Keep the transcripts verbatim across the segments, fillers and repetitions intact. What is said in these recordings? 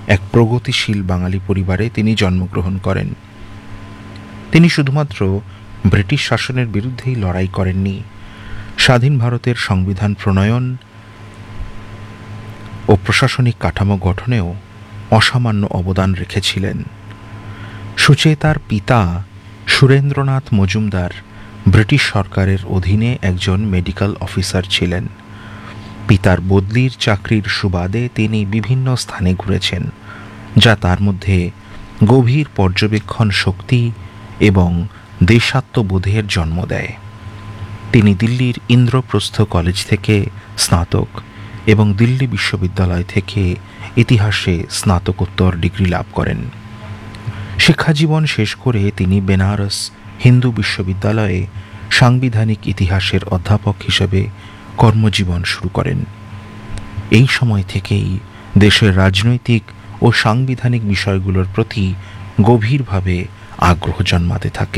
এক প্রগতিশীল বাঙালি পরিবারে তিনি জন্মগ্রহণ করেন। তিনি শুধুমাত্র ব্রিটিশ শাসনের বিরুদ্ধেই লড়াই করেননি, স্বাধীন ভারতের সংবিধান প্রণয়ন ও প্রশাসনিক কাঠামো গঠনেও অসামান্য অবদান রেখেছিলেন। সুচেতার পিতা সুরেন্দ্রনাথ মজুমদার ব্রিটিশ সরকারের অধীনে একজন মেডিকেল অফিসার ছিলেন। পিতার বদলির চাকরির সুবাদে তিনি বিভিন্ন স্থানে ঘুরেছেন, যা তার মধ্যে গভীর পর্যবেক্ষণ শক্তি এবং দেশাত্মবোধের জন্ম দেয়। তিনি দিল্লির ইন্দ্রপ্রস্থ কলেজ থেকে স্নাতক এবং দিল্লি বিশ্ববিদ্যালয় থেকে ইতিহাসে স্নাতকোত্তর ডিগ্রি লাভ করেন। শিক্ষাজীবন শেষ করে তিনি বেনারস হিন্দু বিশ্ববিদ্যালয়ে সাংবিধানিক ইতিহাসের অধ্যাপক হিসেবে কর্মজীবন শুরু করেন। এই সময় থেকেই দেশের রাজনৈতিক ও সাংবিধানিক বিষয়গুলোর প্রতি গভীরভাবে আগ্রহ জন্মাতে থাকে।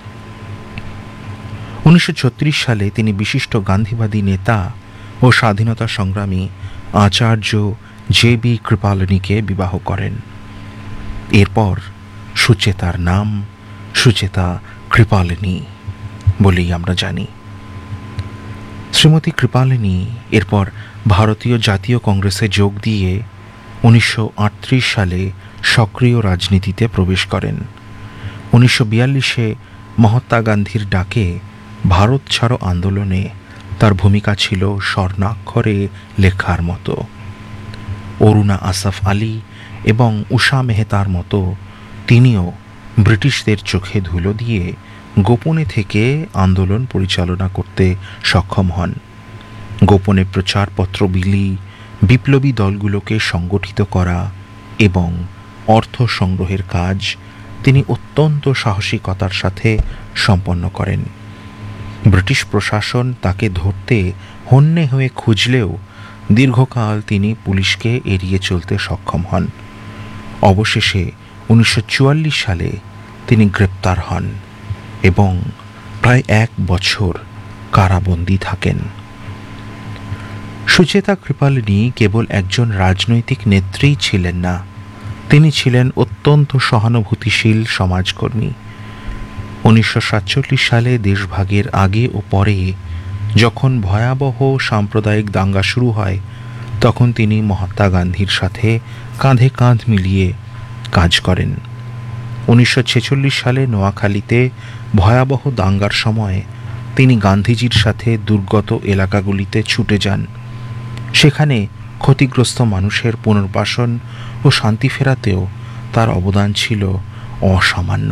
উনিশশো ছত্রিশ সালে তিনি বিশিষ্ট গান্ধীবাদী নেতা ও স্বাধীনতা সংগ্রামী আচার্য জে বি কৃপালিনীকে বিবাহ করেন। এরপর সুচেতার নাম সুচেতা কৃপালিনী বলেই আমরা জানি। শ্রীমতী কৃপালিনী এরপর ভারতীয় জাতীয় কংগ্রেসে যোগ দিয়ে উনিশশো আটত্রিশ সালে সক্রিয় রাজনীতিতে প্রবেশ করেন। উনিশশো বিয়াল্লিশে মহাত্মা গান্ধীর ডাকে ভারত ছাড়ো আন্দোলনে তার ভূমিকা ছিল স্বর্ণাক্ষরে লেখার মতো। অরুণা আসফ আলী এবং উষা মেহতার মতো তিনিও ব্রিটিশদের চোখে ধুলো দিয়ে গোপনে থেকে আন্দোলন পরিচালনা করতে সক্ষম হন। গোপনে প্রচারপত্র বিলি, বিপ্লবী দলগুলোকে সংগঠিত করা এবং অর্থ সংগ্রহের কাজ তিনি অত্যন্ত সাহসিকতার সাথে সম্পন্ন করেন। ব্রিটিশ প্রশাসন তাকে ধরতে হন্যে হয়ে খুঁজলেও দীর্ঘকাল তিনি পুলিশকে এড়িয়ে চলতে সক্ষম হন। অবশেষে উনিশশো চুয়াল্লিশ সালে তিনি গ্রেপ্তার হন এবং প্রায় এক বছর কারাবন্দী থাকেন। সুচেতা কৃপালিনী কেবল একজন রাজনৈতিক নেত্রীই ছিলেন না, তিনি ছিলেন অত্যন্ত সহানুভূতিশীল সমাজকর্মী। উনিশশো সাতচল্লিশ সালে দেশভাগের আগে ও পরে যখন ভয়াবহ সাম্প্রদায়িক দাঙ্গা শুরু হয়, তখন তিনি মহাত্মা গান্ধীর সাথে কাঁধে কাঁধ মিলিয়ে কাজ করেন। উনিশশো ছেচল্লিশ সালে নোয়াখালীতে ভয়াবহ দাঙ্গার সময় তিনি গান্ধীজির সাথে দুর্গত এলাকাগুলিতে ছুটে যান। সেখানে ক্ষতিগ্রস্ত মানুষের পুনর্বাসন ও শান্তি ফেরাতেও তার অবদান ছিল অসামান্য।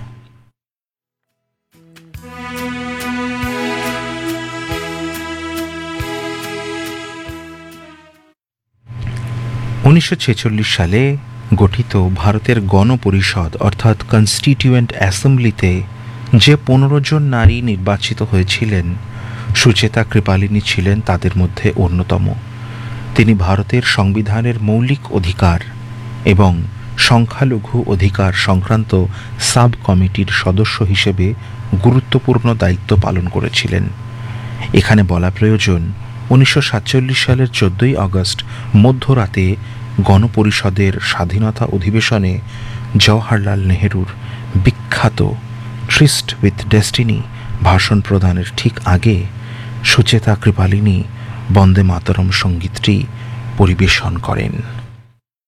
উনিশশো ছেচল্লিশ সালে গঠিত ভারতের গণপরিষদ অর্থাৎ কনস্টিটিউয়েন্ট অ্যাসেম্বলিতে যে পনেরো জন নারী নির্বাচিত হয়েছিলেন, সুচেতা কৃপালিনী ছিলেন তাদের মধ্যে অন্যতম। তিনি ভারতের সংবিধানের মৌলিক অধিকার এবং সংখ্যালঘু অধিকার সংক্রান্ত সাব কমিটির সদস্য হিসেবে গুরুত্বপূর্ণ দায়িত্ব পালন করেছিলেন। এখানে বলা প্রয়োজন, উনিশশো সাতচল্লিশ সালের চোদ্দই আগস্ট মধ্যরাতে গণপরিষদের স্বাধীনতা অধিবেশনে জওহরলাল নেহেরুর বিখ্যাত ট্রিস্ট উইথ ডেস্টিনি ভাষণ প্রদানের ঠিক আগে সুচেতা কৃপালিনী বন্দে মাতরম সঙ্গীতটি পরিবেশন করেন।